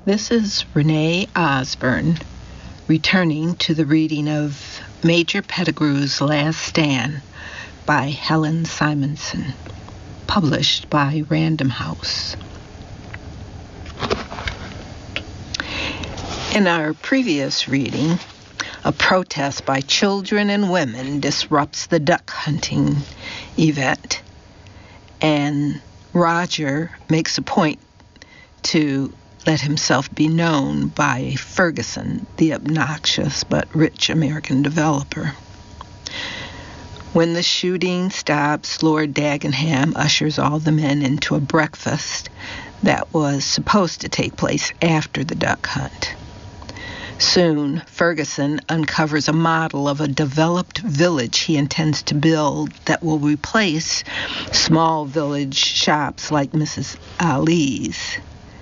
This is Renee Osborne, returning to the reading of Major Pettigrew's Last Stand by Helen Simonson, published by Random House. In our previous reading, a protest by children and women disrupts the duck hunting event, and Roger makes a point to let himself be known by Ferguson, the obnoxious but rich American developer. When the shooting stops, Lord Dagenham ushers all the men into a breakfast that was supposed to take place after the duck hunt. Soon, Ferguson uncovers a model of a developed village he intends to build that will replace small village shops like Mrs. Ali's.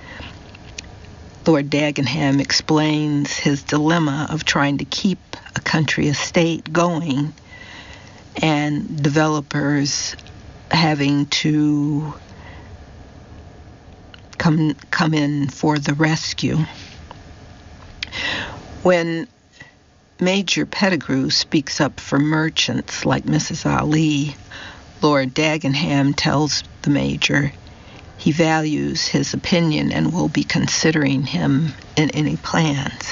Lord Dagenham explains his dilemma of trying to keep a country estate going and developers having to come in for the rescue. When Major Pettigrew speaks up for merchants like Mrs. Ali, Lord Dagenham tells the Major he values his opinion and will be considering him in any plans.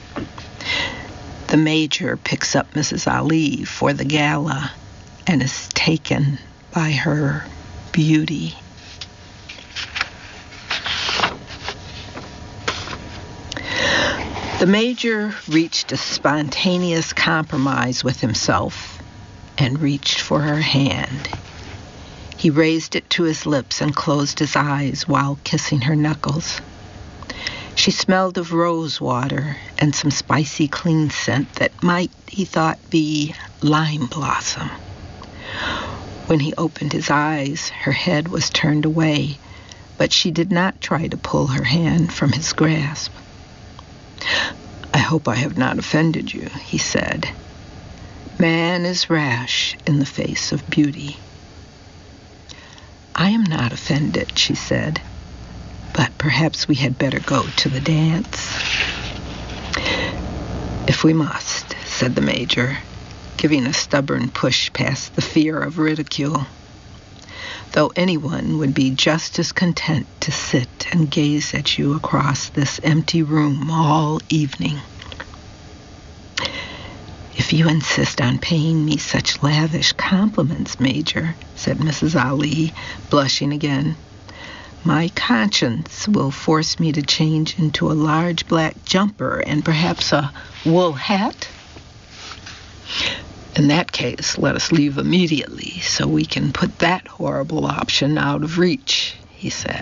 The Major picks up Mrs. Ali for the gala and is taken by her beauty. The Major reached a spontaneous compromise with himself and reached for her hand. He raised it to his lips and closed his eyes while kissing her knuckles. She smelled of rose water and some spicy clean scent that might, he thought, be lime blossom. When he opened his eyes, her head was turned away, but she did not try to pull her hand from his grasp. "I hope I have not offended you," he said. Man is rash in the face of beauty. "I am not offended," she said, "but perhaps we had better go to the dance." "If we must," said the Major, giving a stubborn push past the fear of ridicule. "Though anyone would be just as content to sit and gaze at you across this empty room all evening." "If you insist on paying me such lavish compliments, Major," said Mrs. Ali, blushing again, "my conscience will force me to change into a large black jumper and perhaps a wool hat." "In that case, let us leave immediately so we can put that horrible option out of reach," he said.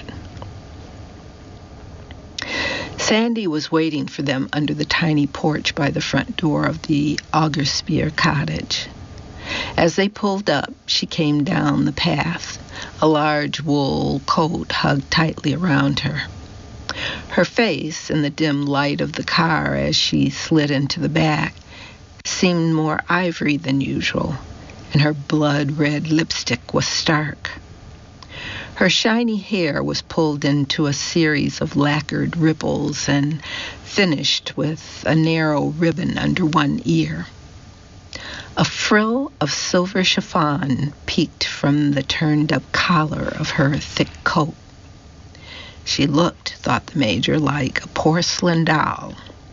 Sandy was waiting for them under the tiny porch by the front door of the Augerspear cottage. As they pulled up, she came down the path, a large wool coat hugged tightly around her. Her face, in the dim light of the car as she slid into the back, seemed more ivory than usual, and her blood-red lipstick was stark. Her shiny hair was pulled into a series of lacquered ripples and finished with a narrow ribbon under one ear. A frill of silver chiffon peeked from the turned-up collar of her thick coat. She looked, thought the Major, like a porcelain doll.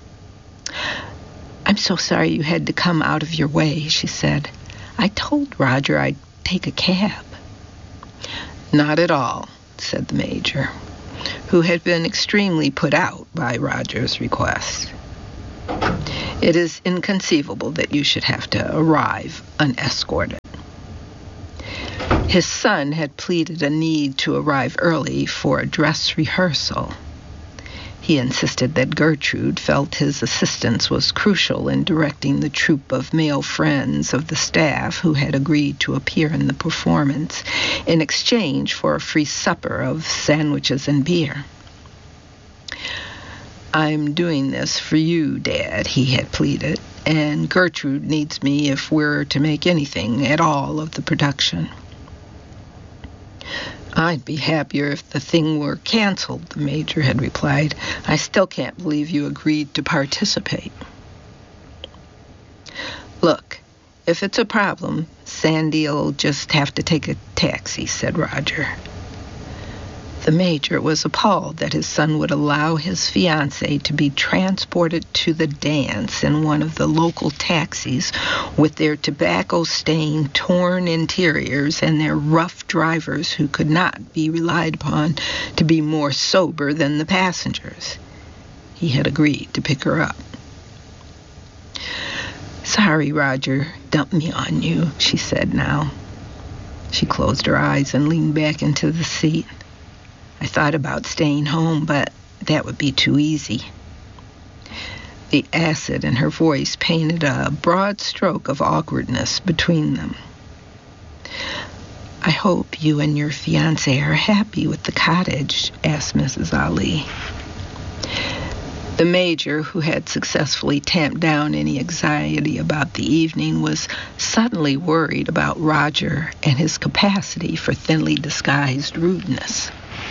"I'm so sorry you had to come out of your way," she said. "I told Roger I'd take a cab." "Not at all," said the Major, who had been extremely put out by Roger's request. "It is inconceivable that you should have to arrive unescorted." His son had pleaded a need to arrive early for a dress rehearsal. He insisted that Gertrude felt his assistance was crucial in directing the troupe of male friends of the staff who had agreed to appear in the performance in exchange for a free supper of sandwiches and beer. "I'm doing this for you, Dad," he had pleaded, "and Gertrude needs me if we're to make anything at all of the production." I'd be happier if the thing were canceled, the Major had replied. I still can't believe you agreed to participate. Look, if it's a problem, Sandy'll just have to take a taxi, said Roger. The Major was appalled that his son would allow his fiancée to be transported to the dance in one of the local taxis with their tobacco-stained, torn interiors and their rough drivers who could not be relied upon to be more sober than the passengers. He had agreed to pick her up. Sorry, Roger, dumped me on you, she said now. She closed her eyes and leaned back into the seat. I thought about staying home, but that would be too easy. The acid in her voice painted a broad stroke of awkwardness between them. I hope you and your fiancé are happy with the cottage, asked Mrs. Ali. The Major, who had successfully tamped down any anxiety about the evening, was suddenly worried about Roger and his capacity for thinly disguised rudeness.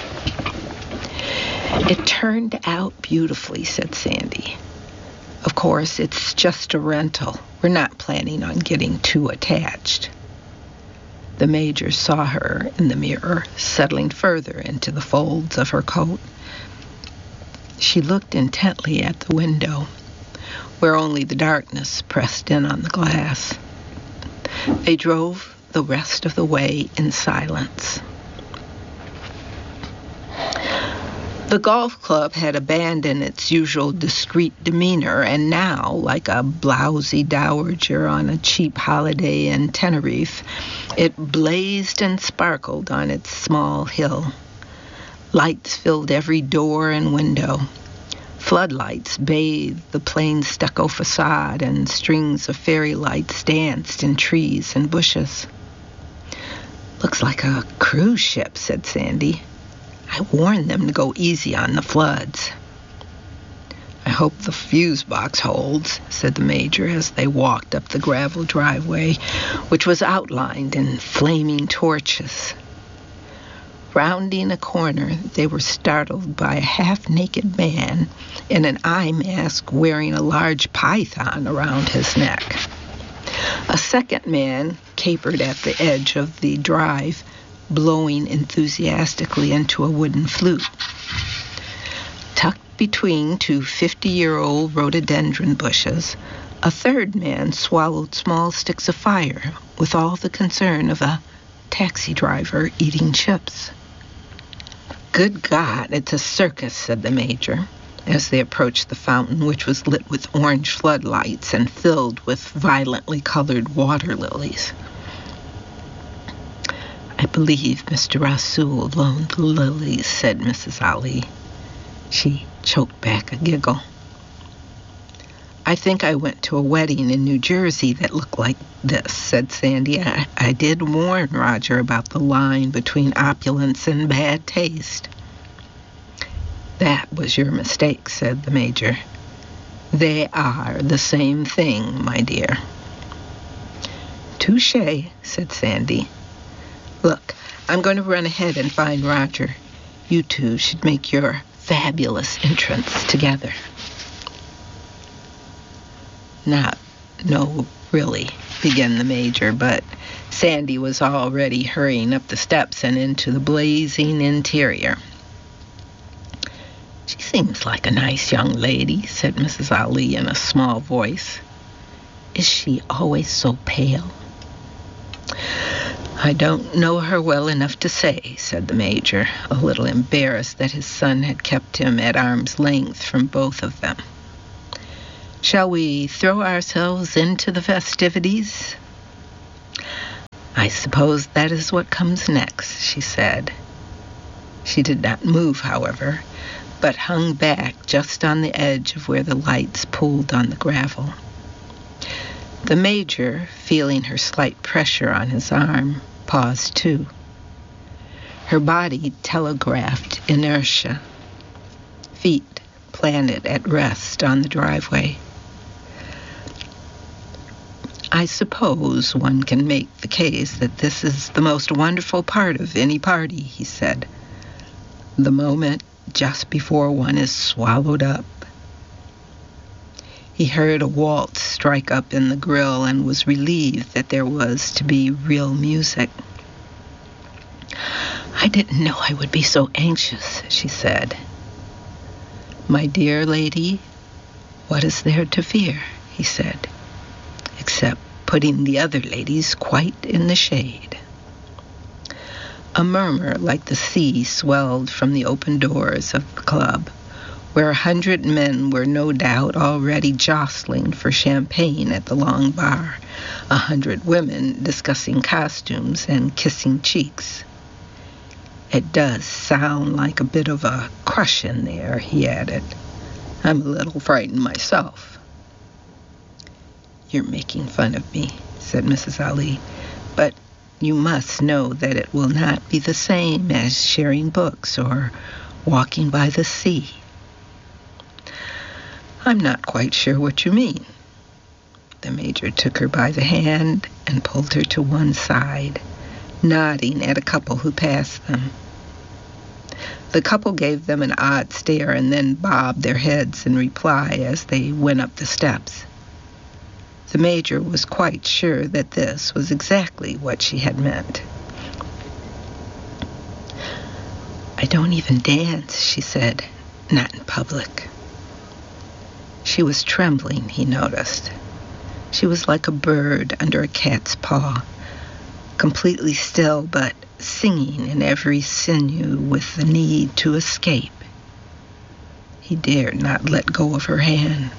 It turned out beautifully, said Sandy. Of course, it's just a rental. We're not planning on getting too attached. The Major saw her in the mirror, settling further into the folds of her coat. She looked intently at the window, where only the darkness pressed in on the glass. They drove the rest of the way in silence. The golf club had abandoned its usual discreet demeanor, and now, like a blousy dowager on a cheap holiday in Tenerife, it blazed and sparkled on its small hill. Lights filled every door and window. Floodlights bathed the plain stucco facade, and strings of fairy lights danced in trees and bushes. Looks like a cruise ship, said Sandy. I warned them to go easy on the floods. I hope the fuse box holds, said the Major as they walked up the gravel driveway, which was outlined in flaming torches. Rounding a corner, they were startled by a half-naked man in an eye mask wearing a large python around his neck. A second man capered at the edge of the drive, blowing enthusiastically into a wooden flute. Tucked between two 50-year-old rhododendron bushes, a third man swallowed small sticks of fire with all the concern of a taxi driver eating chips. Good God, it's a circus, said the Major, as they approached the fountain, which was lit with orange floodlights and filled with violently colored water lilies. I believe Mr. Rasul loaned the lilies, said Mrs. Ali. She choked back a giggle. I think I went to a wedding in New Jersey that looked like this, said Sandy. I did warn Roger about the line between opulence and bad taste. That was your mistake, said the Major. They are the same thing, my dear. Touché, said Sandy. Look, I'm going to run ahead and find Roger. You two should make your fabulous entrance together. No, really, began the Major, but Sandy was already hurrying up the steps and into the blazing interior. She seems like a nice young lady, said Mrs. Ali in a small voice. Is she always so pale? I don't know her well enough to say, said the Major, a little embarrassed that his son had kept him at arm's length from both of them. Shall we throw ourselves into the festivities? I suppose that is what comes next, she said. She did not move, however, but hung back just on the edge of where the lights pulled on the gravel. The Major, feeling her slight pressure on his arm, paused too. Her body telegraphed inertia, feet planted at rest on the driveway. I suppose one can make the case that this is the most wonderful part of any party, he said. The moment just before one is swallowed up. He heard a waltz strike up in the grill and was relieved that there was to be real music. I didn't know I would be so anxious, she said. My dear lady, what is there to fear, he said, except putting the other ladies quite in the shade. A murmur like the sea swelled from the open doors of the club, where 100 men were no doubt already jostling for champagne at the long bar, 100 women discussing costumes and kissing cheeks. It does sound like a bit of a crush in there, he added. I'm a little frightened myself. You're making fun of me, said Mrs. Ali, but you must know that it will not be the same as sharing books or walking by the sea. I'm not quite sure what you mean. The Major took her by the hand and pulled her to one side, nodding at a couple who passed them. The couple gave them an odd stare and then bobbed their heads in reply as they went up the steps. The Major was quite sure that this was exactly what she had meant. I don't even dance, she said, not in public. She was trembling, he noticed. She was like a bird under a cat's paw, completely still but singing in every sinew with the need to escape. He dared not let go of her hand.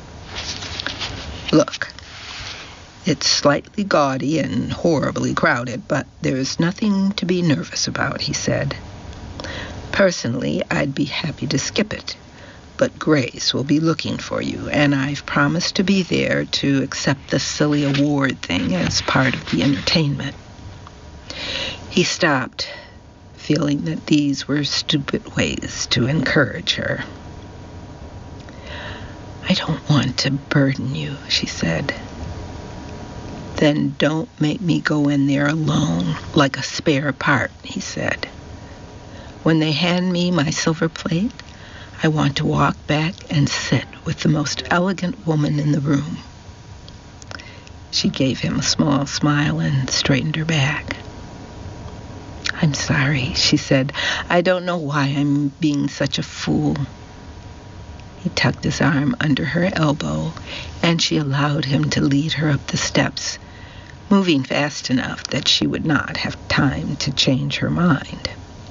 Look, it's slightly gaudy and horribly crowded, but there's nothing to be nervous about, he said. Personally, I'd be happy to skip it. But Grace will be looking for you, and I've promised to be there to accept the silly award thing as part of the entertainment. He stopped, feeling that these were stupid ways to encourage her. I don't want to burden you, she said. Then don't make me go in there alone like a spare part, he said. When they hand me my silver plate, I want to walk back and sit with the most elegant woman in the room. She gave him a small smile and straightened her back. I'm sorry, she said. I don't know why I'm being such a fool. He tucked his arm under her elbow, and she allowed him to lead her up the steps, moving fast enough that she would not have time to change her mind.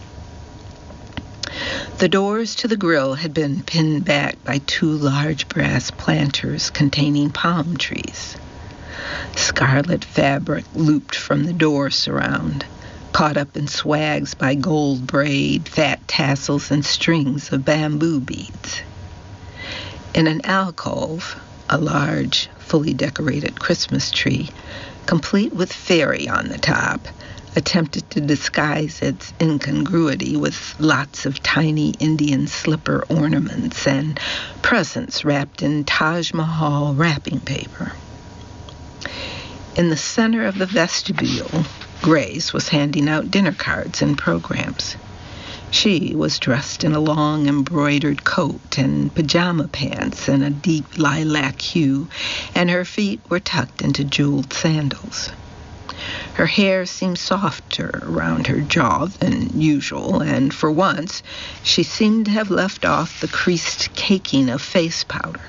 The doors to the grill had been pinned back by 2 large brass planters containing palm trees. Scarlet fabric looped from the door surround, caught up in swags by gold braid, fat tassels, and strings of bamboo beads. In an alcove, a large, fully decorated Christmas tree, complete with fairy on the top, attempted to disguise its incongruity with lots of tiny Indian slipper ornaments and presents wrapped in Taj Mahal wrapping paper. In the center of the vestibule, Grace was handing out dinner cards and programs. She was dressed in a long embroidered coat and pajama pants in a deep lilac hue, and her feet were tucked into jeweled sandals. Her hair seemed softer around her jaw than usual, and for once she seemed to have left off the creased caking of face powder.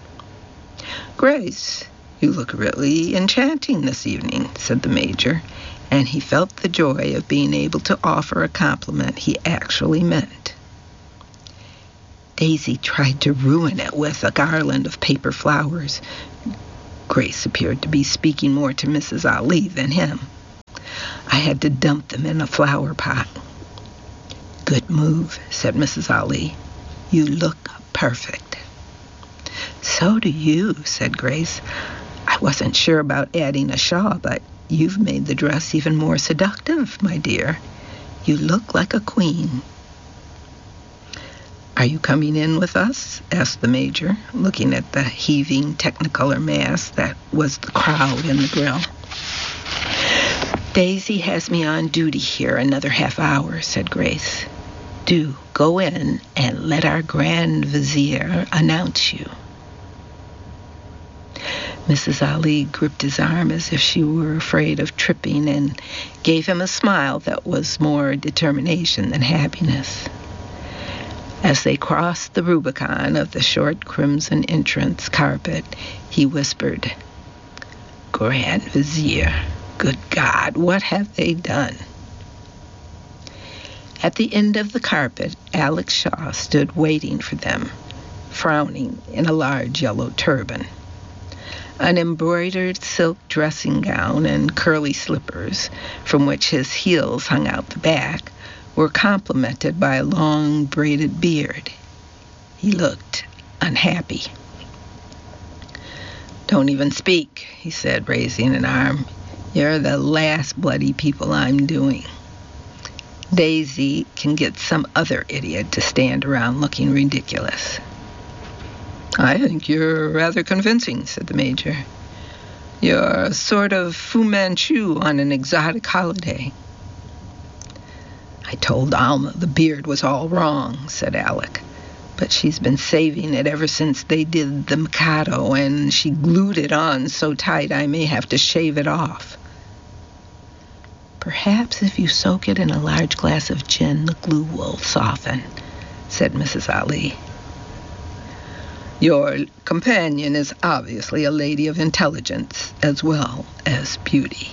Grace, you look really enchanting this evening, said the Major, and he felt the joy of being able to offer a compliment he actually meant. Daisy tried to ruin it with a garland of paper flowers. Grace appeared to be speaking more to Mrs. Ali than him. I had to dump them in a flower pot. Good move, said Mrs. Ali. You look perfect. So do you, said Grace. I wasn't sure about adding a shawl, but you've made the dress even more seductive, my dear. You look like a queen. Are you coming in with us?" asked the Major, looking at the heaving Technicolor mass that was the crowd in the grill. "Daisy has me on duty here another half hour," said Grace. "Do go in and let our Grand Vizier announce you." Mrs. Ali gripped his arm as if she were afraid of tripping and gave him a smile that was more determination than happiness. As they crossed the Rubicon of the short crimson entrance carpet, he whispered, "Grand Vizier, good God, what have they done?" At the end of the carpet, Alex Shaw stood waiting for them, frowning in a large yellow turban. An embroidered silk dressing gown and curly slippers, from which his heels hung out the back, were complemented by a long braided beard. He looked unhappy. "Don't even speak," he said, raising an arm. "You're the last bloody people I'm doing. Daisy can get some other idiot to stand around looking ridiculous." "I think you're rather convincing," said the Major. "You're a sort of Fu Manchu on an exotic holiday." "I told Alma the beard was all wrong," said Alec, "but she's been saving it ever since they did the Mikado, and she glued it on so tight I may have to shave it off." "Perhaps if you soak it in a large glass of gin, the glue will soften," said Mrs. Ali. "Your companion is obviously a lady of intelligence as well as beauty."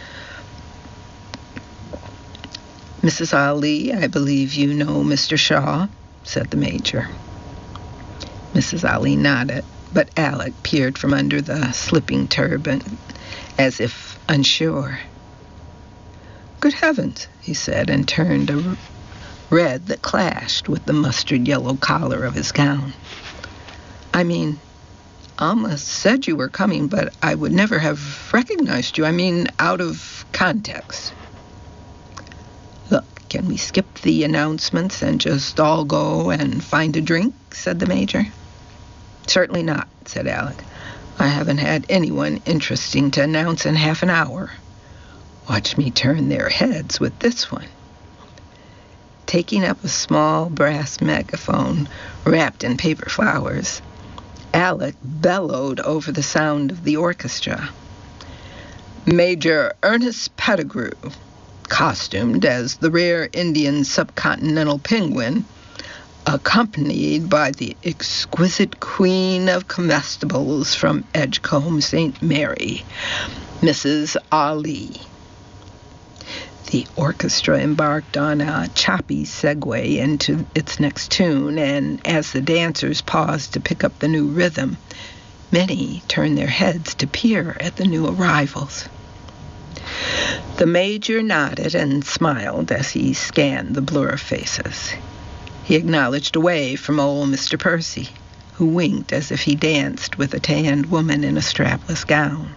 "Mrs. Ali, I believe you know Mr. Shaw," said the Major. Mrs. Ali nodded, but Alec peered from under the slipping turban as if unsure. "Good heavens," he said, and turned a red that clashed with the mustard yellow collar of his gown. "I mean, Alma said you were coming, but I would never have recognized you. I mean, out of context." "Look, can we skip the announcements and just all go and find a drink?" said the Major. "Certainly not," said Alec. "I haven't had anyone interesting to announce in half an hour. Watch me turn their heads with this one." Taking up a small brass megaphone wrapped in paper flowers, Alec bellowed over the sound of the orchestra. "Major Ernest Pettigrew, costumed as the rare Indian subcontinental penguin, accompanied by the exquisite queen of comestibles from Edgecombe, St. Mary, Mrs. Ali." The orchestra embarked on a choppy segue into its next tune, and as the dancers paused to pick up the new rhythm, many turned their heads to peer at the new arrivals. The Major nodded and smiled as he scanned the blur of faces. He acknowledged a wave from old Mr. Percy, who winked as if he danced with a tanned woman in a strapless gown.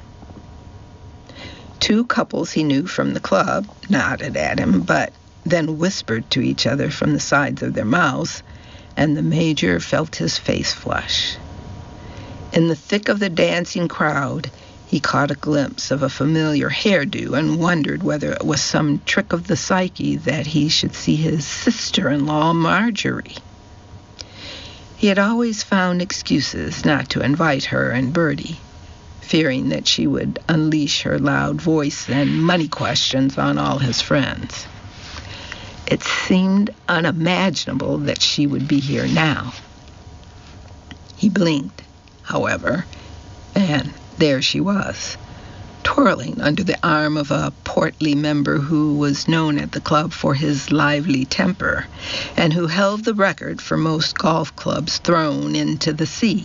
Two couples he knew from the club nodded at him, but then whispered to each other from the sides of their mouths, and the Major felt his face flush. In the thick of the dancing crowd, he caught a glimpse of a familiar hairdo and wondered whether it was some trick of the psyche that he should see his sister-in-law, Marjorie. He had always found excuses not to invite her and Bertie, fearing that she would unleash her loud voice and money questions on all his friends. It seemed unimaginable that she would be here now. He blinked, however, and there she was, twirling under the arm of a portly member who was known at the club for his lively temper, and who held the record for most golf clubs thrown into the sea.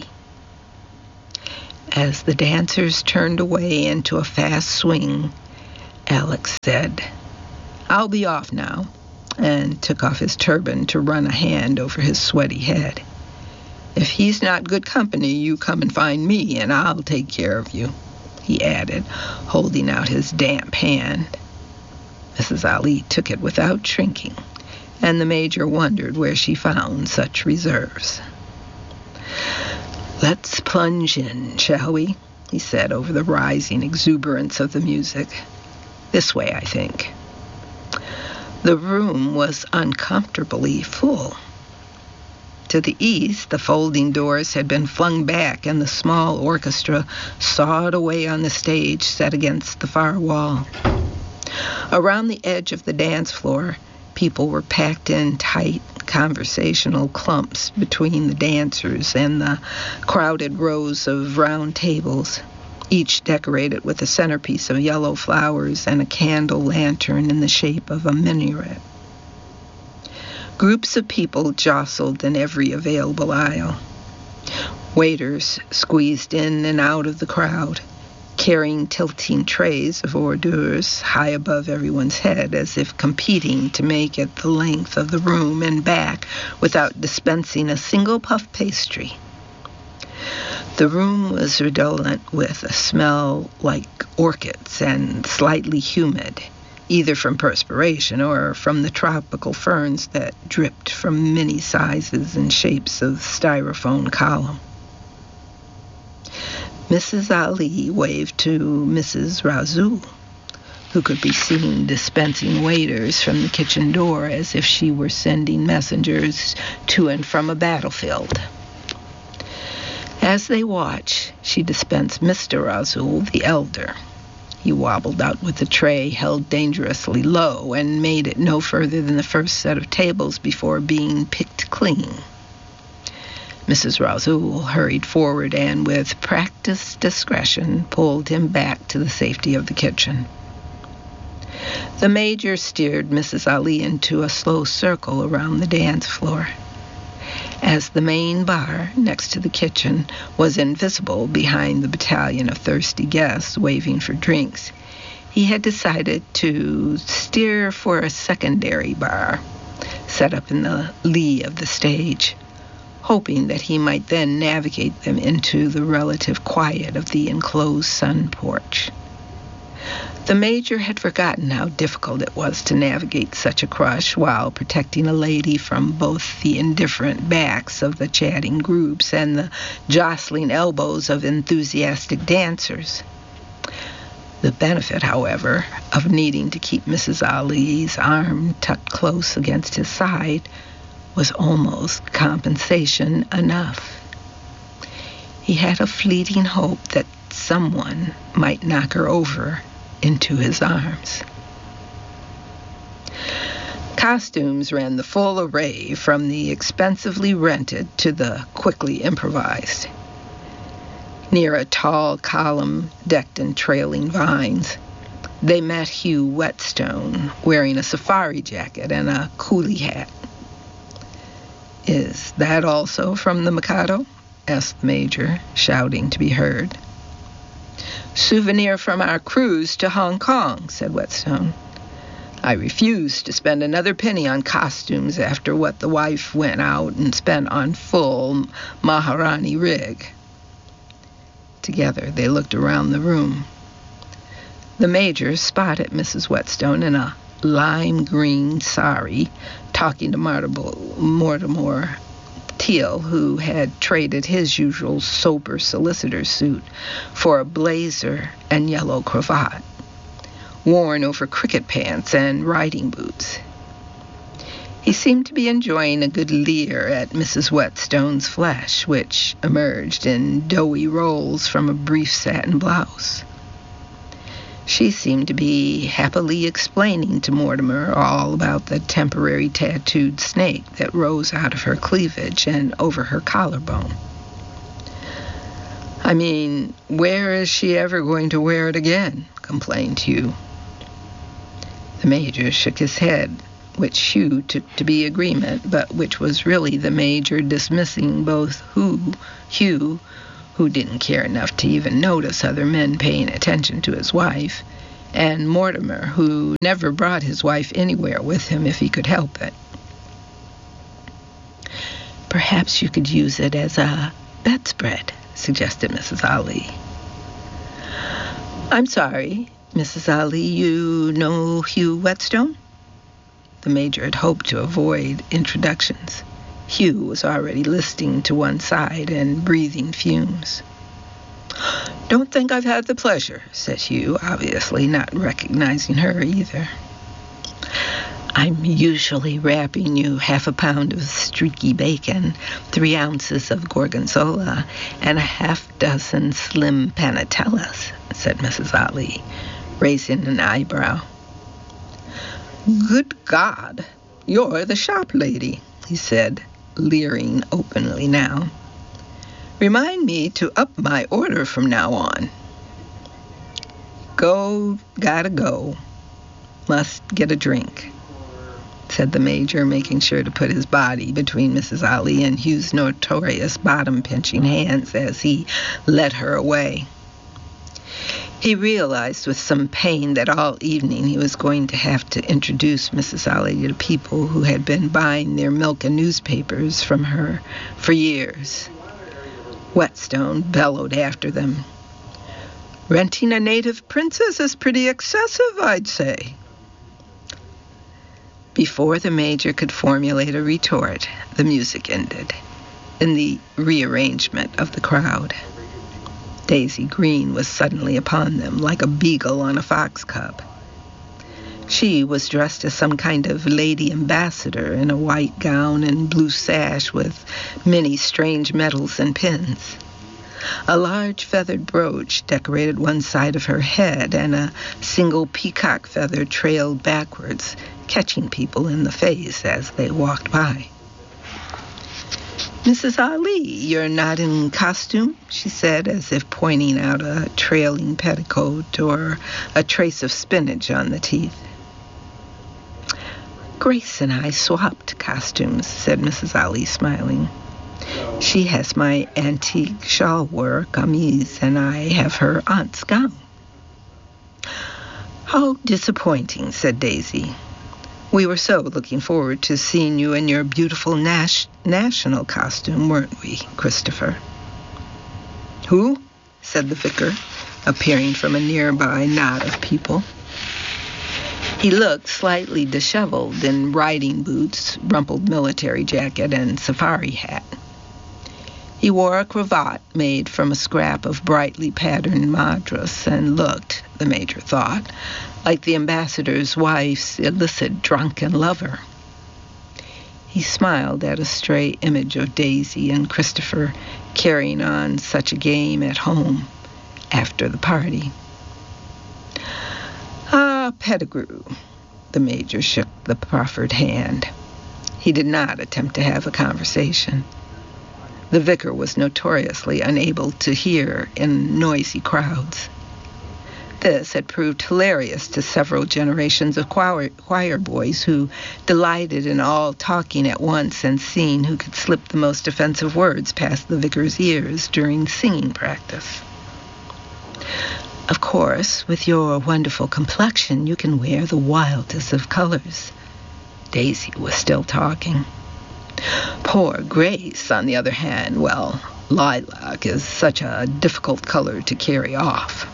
As the dancers turned away into a fast swing, Alex said, "I'll be off now," and took off his turban to run a hand over his sweaty head. "If he's not good company, you come and find me, and I'll take care of you," he added, holding out his damp hand. Mrs. Ali took it without shrinking, and the Major wondered where she found such reserves. "Let's plunge in, shall we?" he said over the rising exuberance of the music. "This way, I think." The room was uncomfortably full. To the east, the folding doors had been flung back, and the small orchestra sawed away on the stage set against the far wall. Around the edge of the dance floor, people were packed in tight, conversational clumps between the dancers and the crowded rows of round tables, each decorated with a centerpiece of yellow flowers and a candle lantern in the shape of a minaret. Groups of people jostled in every available aisle. Waiters squeezed in and out of the crowd, carrying tilting trays of hors d'oeuvres high above everyone's head, as if competing to make it the length of the room and back without dispensing a single puff pastry. The room was redolent with a smell like orchids and slightly humid, either from perspiration or from the tropical ferns that dripped from many sizes and shapes of styrofoam column. Mrs. Ali waved to Mrs. Razul, who could be seen dispensing waiters from the kitchen door as if she were sending messengers to and from a battlefield. As they watched, she dispensed Mr. Razul, the elder. He wobbled out with the tray held dangerously low and made it no further than the first set of tables before being picked clean. Mrs. Razul hurried forward and, with practiced discretion, pulled him back to the safety of the kitchen. The Major steered Mrs. Ali into a slow circle around the dance floor. As the main bar next to the kitchen was invisible behind the battalion of thirsty guests waving for drinks, he had decided to steer for a secondary bar set up in the lee of the stage, hoping that he might then navigate them into the relative quiet of the enclosed sun porch. The Major had forgotten how difficult it was to navigate such a crush while protecting a lady from both the indifferent backs of the chatting groups and the jostling elbows of enthusiastic dancers. The benefit, however, of needing to keep Mrs. Ali's arm tucked close against his side was almost compensation enough. He had a fleeting hope that someone might knock her over into his arms. Costumes ran the full array, from the expensively rented to the quickly improvised. Near a tall column decked in trailing vines, they met Hugh Whetstone, wearing a safari jacket and a coolie hat. "Is that also from the Mikado?" asked the Major, shouting to be heard. "Souvenir from our cruise to Hong Kong," said Whetstone. "I refuse to spend another penny on costumes after what the wife went out and spent on full Maharani rig." Together they looked around the room. The Major spotted Mrs. Whetstone in a lime green sari talking to Mortimer Teal, who had traded his usual sober solicitor suit for a blazer and yellow cravat, worn over cricket pants and riding boots. He seemed to be enjoying a good leer at Mrs. Whetstone's flesh, which emerged in doughy rolls from a brief satin blouse. She seemed to be happily explaining to Mortimer all about the temporary tattooed snake that rose out of her cleavage and over her collarbone. "I mean, where is she ever going to wear it again?" complained Hugh. The Major shook his head, which Hugh took to be agreement, but which was really the Major dismissing both Hugh, who didn't care enough to even notice other men paying attention to his wife, and Mortimer, who never brought his wife anywhere with him if he could help it. "Perhaps you could use it as a bedspread," suggested Mrs. Ali. "I'm sorry, Mrs. Ali, you know Hugh Whetstone?" the Major had hoped to avoid introductions. Hugh was already listing to one side and breathing fumes. "Don't think I've had the pleasure," said Hugh, obviously not recognizing her either. "I'm usually wrapping you 1/2 pound of streaky bacon, 3 ounces of gorgonzola, and 6 slim panatellas," said Mrs. Ali, raising an eyebrow. "Good God, you're the shop lady," he said, leering openly now. "Remind me to up my order from now on." Gotta go. Must get a drink," said the Major, making sure to put his body between Mrs. Ali and Hugh's notorious bottom-pinching hands as he led her away. He realized with some pain that all evening he was going to have to introduce Mrs. Ali to people who had been buying their milk and newspapers from her for years. Whetstone bellowed after them. "Renting a native princess is pretty excessive, I'd say." Before the Major could formulate a retort, the music ended, in the rearrangement of the crowd. Daisy Green was suddenly upon them like a beagle on a fox cub. She was dressed as some kind of lady ambassador in a white gown and blue sash with many strange medals and pins. A large feathered brooch decorated one side of her head, and a single peacock feather trailed backwards, catching people in the face as they walked by. "Mrs. Ali, you're not in costume?" she said, as if pointing out a trailing petticoat or a trace of spinach on the teeth. "Grace and I swapped costumes," said Mrs. Ali, smiling. "She has my antique shawl-work camise, and I have her aunt's gown." "How disappointing," said Daisy. "We were so looking forward to seeing you in your beautiful national costume, weren't we, Christopher?" "Who?" said the vicar, appearing from a nearby knot of people. He looked slightly disheveled in riding boots, rumpled military jacket, and safari hat. He wore a cravat made from a scrap of brightly patterned madras and looked, the Major thought, like the ambassador's wife's illicit drunken lover. He smiled at a stray image of Daisy and Christopher carrying on such a game at home after the party. "Ah, Pettigrew." The Major shook the proffered hand. He did not attempt to have a conversation. The vicar was notoriously unable to hear in noisy crowds. This had proved hilarious to several generations of choir boys who delighted in all talking at once and seeing who could slip the most offensive words past the vicar's ears during singing practice. "Of course, with your wonderful complexion, you can wear the wildest of colors." Daisy was still talking. "Poor Grace, on the other hand, well, lilac is such a difficult color to carry off."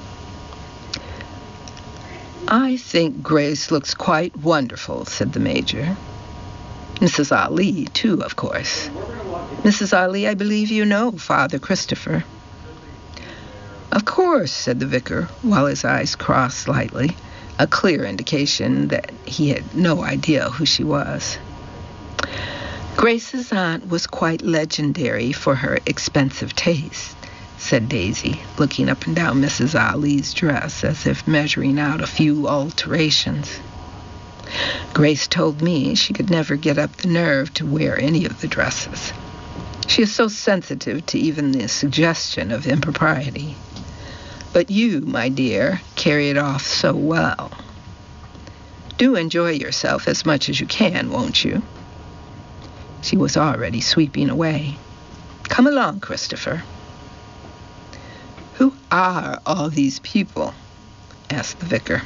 "I think Grace looks quite wonderful," said the Major. "Mrs. Ali, too, of course. Mrs. Ali, I believe you know Father Christopher." "Of course," said the vicar, while his eyes crossed slightly, a clear indication that he had no idea who she was. "Grace's aunt was quite legendary for her expensive taste," said Daisy, looking up and down Mrs. Ali's dress as if measuring out a few alterations. "Grace told me she could never get up the nerve to wear any of the dresses. She is so sensitive to even the suggestion of impropriety. But you, my dear, carry it off so well. Do enjoy yourself as much as you can, won't you?" She was already sweeping away. "Come along, Christopher." "Who are all these people?" asked the vicar.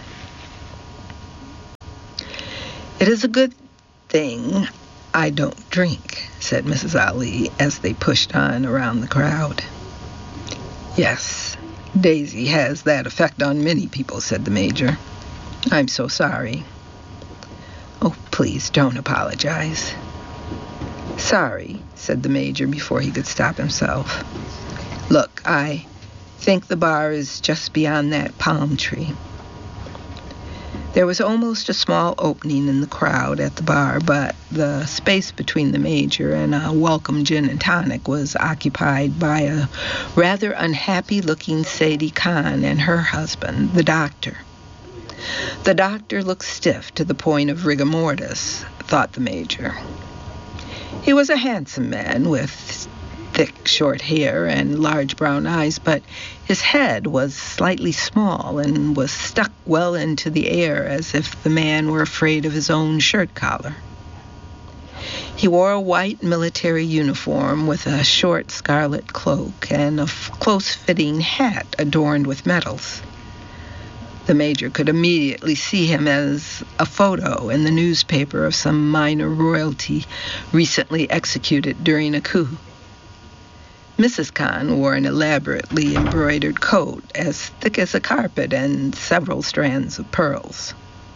"It is a good thing I don't drink," said Mrs. Ali as they pushed on around the crowd. "Yes, Daisy has that effect on many people," said the Major. "I'm so sorry." "Oh, Please don't apologize." "Sorry," said the Major before he could stop himself. "Look, I think the bar is just beyond that palm tree." There was almost a small opening in the crowd at the bar, but the space between the Major and a welcome gin and tonic was occupied by a rather unhappy-looking Sadie Khan and her husband, the doctor. The doctor looked stiff to the point of rigor mortis, thought the Major. He was a handsome man with thick, short hair and large brown eyes, but his head was slightly small and was stuck well into the air as if the man were afraid of his own shirt collar. He wore a white military uniform with a short scarlet cloak and a close-fitting hat adorned with medals. The Major could immediately see him as a photo in the newspaper of some minor royalty recently executed during a coup. Mrs. Khan wore an elaborately embroidered coat as thick as a carpet and several strands of pearls.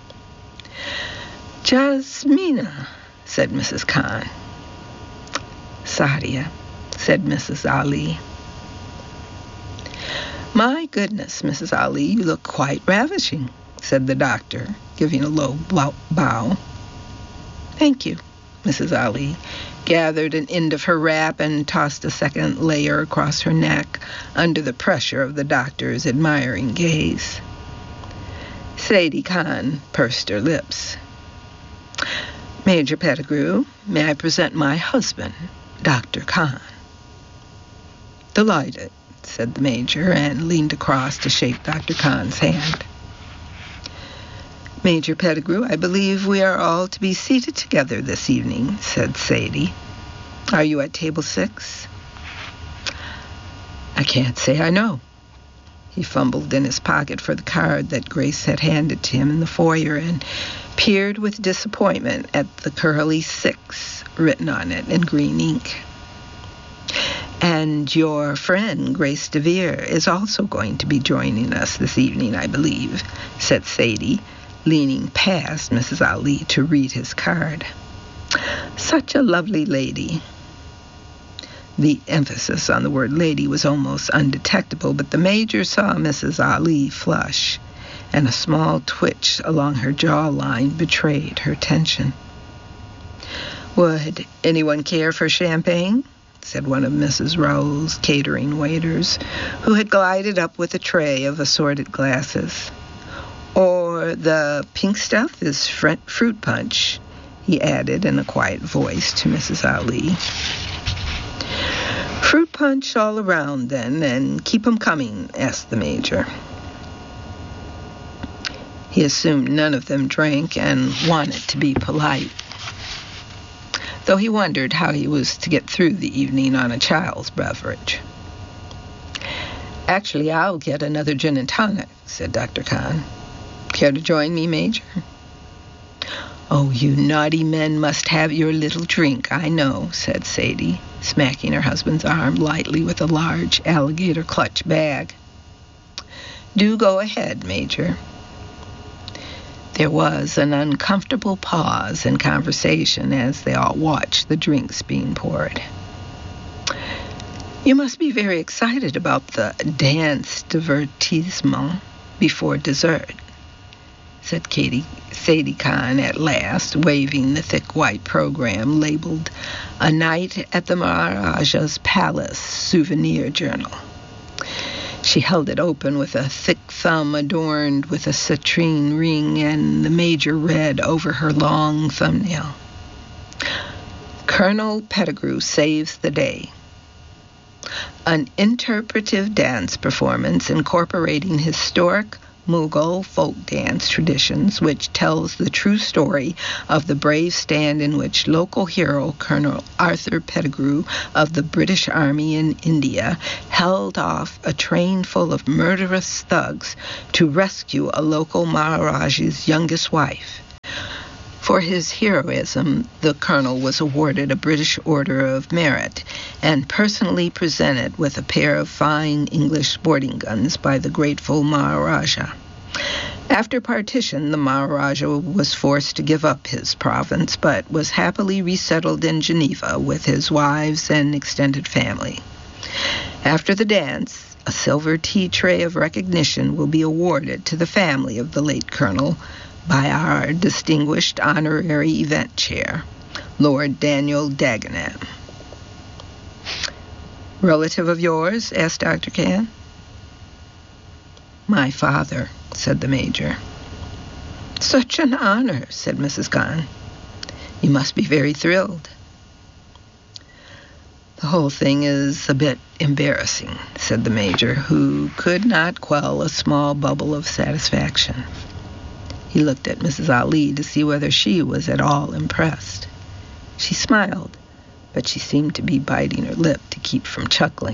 "Jasmina," said Mrs. Khan. "Sadia," said Mrs. Ali. "My goodness, Mrs. Ali, you look quite ravishing," said the doctor, giving a low bow. "Thank you." Mrs. Ali gathered an end of her wrap and tossed a second layer across her neck under the pressure of the doctor's admiring gaze. Sadie Khan pursed her lips. "Major Pettigrew, may I present my husband, Dr. Khan?" "Delighted," said the Major, and leaned across to shake Dr. Khan's hand. "Major Pettigrew, I believe we are all to be seated together this evening," said Sadie. "Are you at table 6? "I can't say I know." He fumbled in his pocket for the card that Grace had handed to him in the foyer and peered with disappointment at the curly 6 written on it in green ink. "And your friend, Grace DeVere, is also going to be joining us this evening, I believe," said Sadie, leaning past Mrs. Ali to read his card. "Such a lovely lady." The emphasis on the word lady was almost undetectable, but the Major saw Mrs. Ali flush, and a small twitch along her jawline betrayed her tension. "Would anyone care for champagne?" said one of Mrs. Raoul's catering waiters, who had glided up with a tray of assorted glasses. "Or the pink stuff is fruit punch," he added in a quiet voice to Mrs. Ali. "Fruit punch all around, then, and keep 'em coming," asked the Major. He assumed none of them drank and wanted to be polite, though he wondered how he was to get through the evening on a child's beverage. "Actually, I'll get another gin and tonic," said Dr. Khan. "Care to join me, Major?" "Oh, you naughty men must have your little drink, I know," said Sadie, smacking her husband's arm lightly with a large alligator clutch bag. "Do go ahead, Major." There was an uncomfortable pause in conversation as they all watched the drinks being poured. "You must be very excited about the dance divertissement before dessert," said Sadie Khan at last, waving the thick white program labeled "A Night at the Maharaja's Palace Souvenir Journal." She held it open with a thick thumb adorned with a citrine ring, and the Major read over her long thumbnail. "Colonel Pettigrew saves the day. An interpretive dance performance incorporating historic Mughal folk dance traditions, which tells the true story of the brave stand in which local hero Colonel Arthur Pettigrew of the British Army in India held off a train full of murderous thugs to rescue a local Maharaja's youngest wife. For his heroism, the colonel was awarded a British Order of Merit and personally presented with a pair of fine English sporting guns by the grateful Maharaja. After partition, the Maharaja was forced to give up his province, but was happily resettled in Geneva with his wives and extended family. After the dance, a silver tea tray of recognition will be awarded to the family of the late colonel by our distinguished honorary event chair, Lord Daniel Dagenham. "Relative of yours?" asked Dr. Khan. "My father," said the Major. "Such an honor," said Mrs. Khan. "You must be very thrilled." "The whole thing is a bit embarrassing," said the Major, who could not quell a small bubble of satisfaction. He looked at Mrs. Ali to see whether she was at all impressed. She smiled, but she seemed to be biting her lip to keep from chuckling.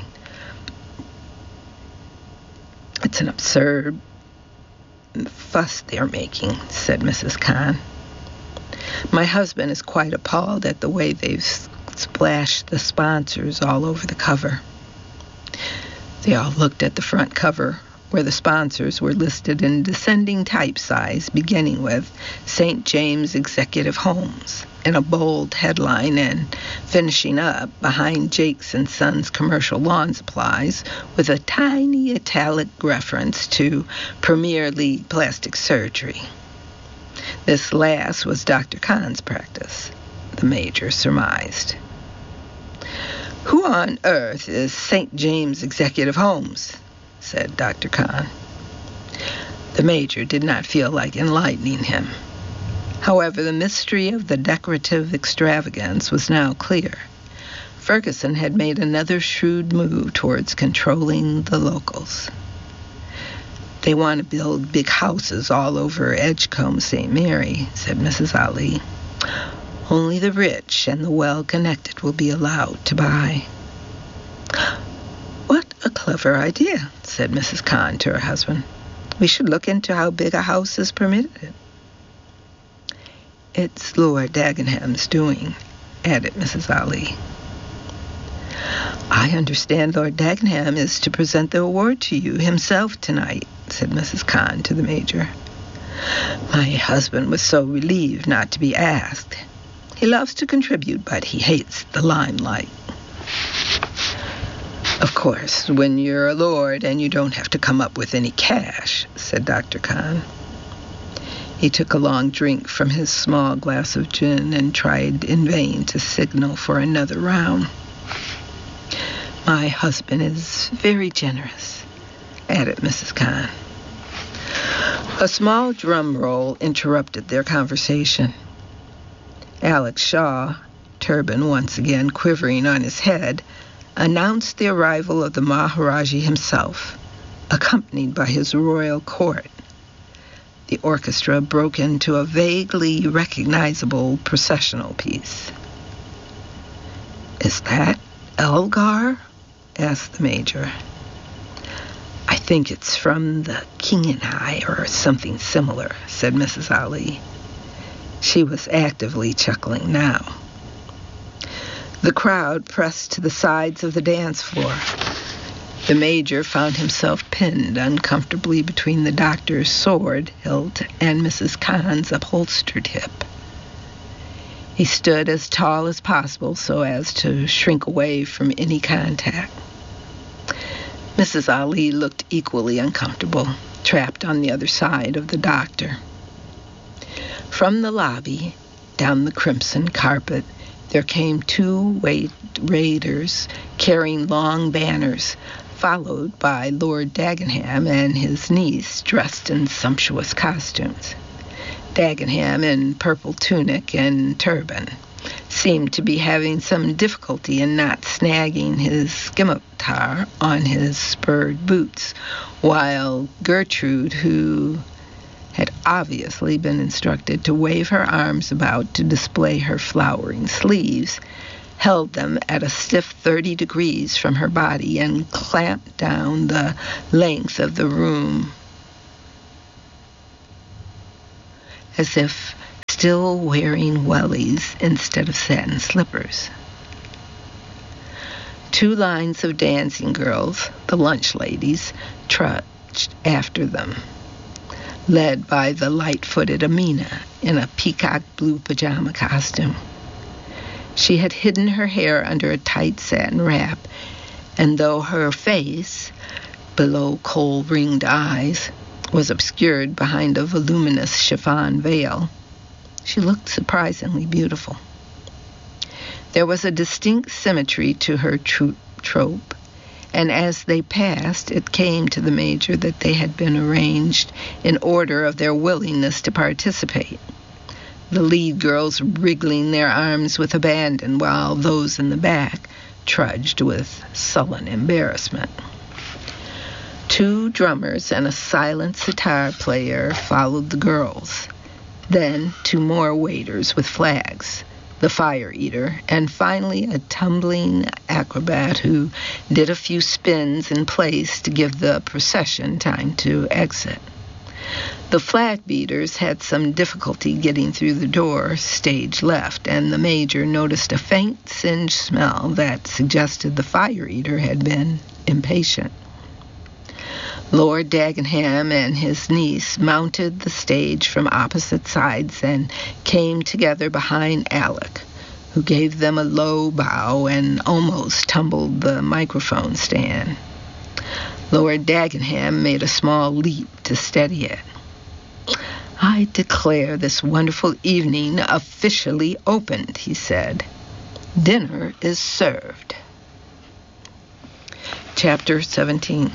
"It's an absurd fuss they're making," said Mrs. Khan. "My husband is quite appalled at the way they've splashed the sponsors all over the cover." They all looked at the front cover, where the sponsors were listed in descending type size, beginning with St. James Executive Homes in a bold headline and finishing up behind Jakes and Sons Commercial Lawn Supplies with a tiny italic reference to Premier League Plastic Surgery. This last was Dr. Khan's practice, the Major surmised. "Who on earth is St. James Executive Homes?" said Dr. Khan. The Major did not feel like enlightening him. However, the mystery of the decorative extravagance was now clear. Ferguson had made another shrewd move towards controlling the locals. "They want to build big houses all over Edgecombe St. Mary," said Mrs. Ali. "Only the rich and the well-connected will be allowed to buy." "What a clever idea," said Mrs. Khan to her husband. "We should look into how big a house is permitted." "It's Lord Dagenham's doing," added Mrs. Ali. "I understand Lord Dagenham is to present the award to you himself tonight," said Mrs. Khan to the Major. "My husband was so relieved not to be asked. He loves to contribute, but he hates the limelight." "Of course, when you're a lord and you don't have to come up with any cash," said Dr. Khan. He took a long drink from his small glass of gin and tried in vain to signal for another round. "My husband is very generous," added Mrs. Khan. A small drum roll interrupted their conversation. Alex Shaw, turban once again quivering on his head, announced the arrival of the Maharaji himself, accompanied by his royal court. The orchestra broke into a vaguely recognizable processional piece. "Is that Elgar?" asked the Major. "I think it's from the King and I, or something similar," said Mrs. Ali. She was actively chuckling now. The crowd pressed to the sides of the dance floor. The Major found himself pinned uncomfortably between the doctor's sword hilt and Mrs. Khan's upholstered hip. He stood as tall as possible so as to shrink away from any contact. Mrs. Ali looked equally uncomfortable, trapped on the other side of the doctor. From the lobby, down the crimson carpet, there came two raiders carrying long banners, followed by Lord Dagenham and his niece dressed in sumptuous costumes. Dagenham, in purple tunic and turban, seemed to be having some difficulty in not snagging his scimitar on his spurred boots, while Gertrude, who had obviously been instructed to wave her arms about to display her flowering sleeves, held them at a stiff 30 degrees from her body and clamped down the length of the room as if still wearing wellies instead of satin slippers. Two lines of dancing girls, the lunch ladies, trudged after them. led by the light-footed Amina in a peacock blue pajama costume. She had hidden her hair under a tight satin wrap, and though her face, below kohl-ringed eyes, was obscured behind a voluminous chiffon veil, she looked surprisingly beautiful. There was a distinct symmetry to her trope, and as they passed, it came to the Major that they had been arranged in order of their willingness to participate, the lead girls wriggling their arms with abandon while those in the back trudged with sullen embarrassment. 2 drummers and a silent sitar player followed the girls, then 2 more waiters with flags, the fire eater, and finally a tumbling acrobat who did a few spins in place to give the procession time to exit. The flag beaters had some difficulty getting through the door, stage left, and the Major noticed a faint singed smell that suggested the fire eater had been impatient. Lord Dagenham and his niece mounted the stage from opposite sides and came together behind Alec, who gave them a low bow and almost tumbled the microphone stand. Lord Dagenham made a small leap to steady it. "I declare this wonderful evening officially opened," he said. "Dinner is served." Chapter 17.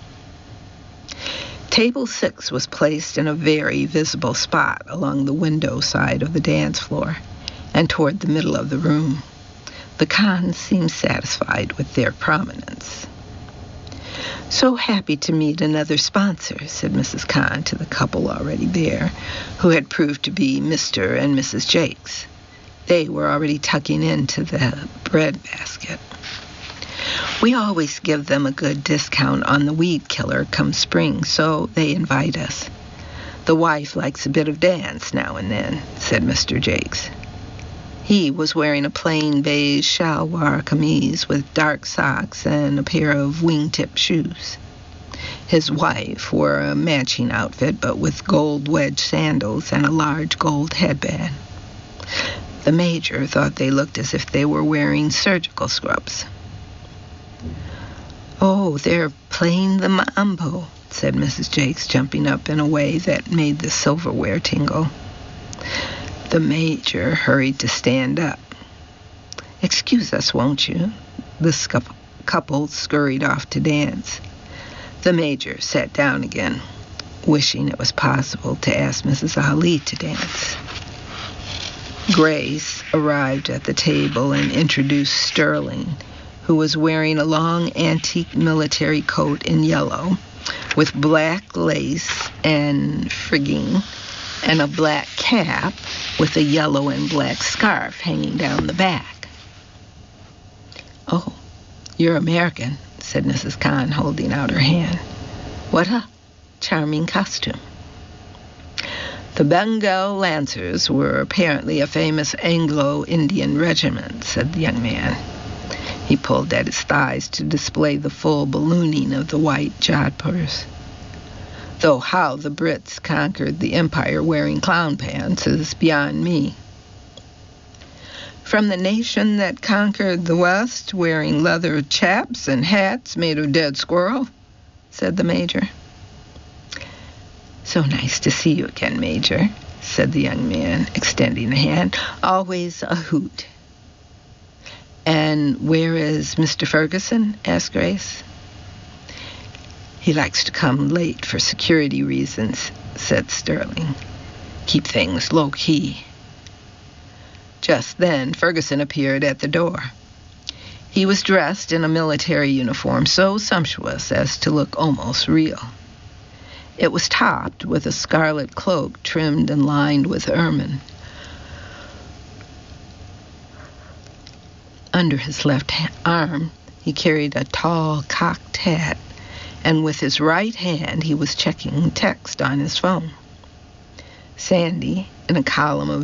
Table 6 was placed in a very visible spot along the window side of the dance floor and toward the middle of the room. The Khans seemed satisfied with their prominence. "So happy to meet another sponsor," said Mrs. Khan to the couple already there, who had proved to be Mr. and Mrs. Jakes. They were already tucking into the bread basket. "We always give them a good discount on the weed killer come spring, so they invite us. The wife likes a bit of dance now and then," said Mr. Jakes. He was wearing a plain beige shalwar kameez with dark socks and a pair of wingtip shoes. His wife wore a matching outfit, but with gold wedge sandals and a large gold headband. The Major thought they looked as if they were wearing surgical scrubs. "Oh, they're playing the mambo," said Mrs. Jakes, jumping up in a way that made the silverware tingle. The Major hurried to stand up. "Excuse us, won't you?" The couple scurried off to dance. The Major sat down again, wishing it was possible to ask Mrs. Ali to dance. Grace arrived at the table and introduced Sterling, who was wearing a long antique military coat in yellow, with black lace and frigging, and a black cap with a yellow and black scarf hanging down the back. "Oh, you're American," said Mrs. Khan, holding out her hand. "What a charming costume." "The Bengal Lancers were apparently a famous Anglo-Indian regiment," said the young man. He pulled at his thighs to display the full ballooning of the white jodhpurs. "Though how the Brits conquered the empire wearing clown pants is beyond me." "From the nation that conquered the West wearing leather chaps and hats made of dead squirrel," said the Major. "So nice to see you again, Major," said the young man, extending a hand. "Always a hoot." "And where is Mr. Ferguson?" asked Grace. "He likes to come late for security reasons," said Sterling. "Keep things low-key." Just then, Ferguson appeared at the door. He was dressed in a military uniform so sumptuous as to look almost real. It was topped with a scarlet cloak trimmed and lined with ermine. Under his left arm, he carried a tall cocked hat, and with his right hand he was checking text on his phone. Sandy, in a column of